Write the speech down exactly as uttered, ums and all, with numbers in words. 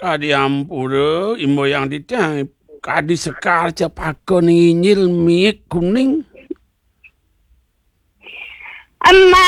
Kadi ampura, imbo yang ditang. Kadi sekar cepakon inyil miik kuning. Amma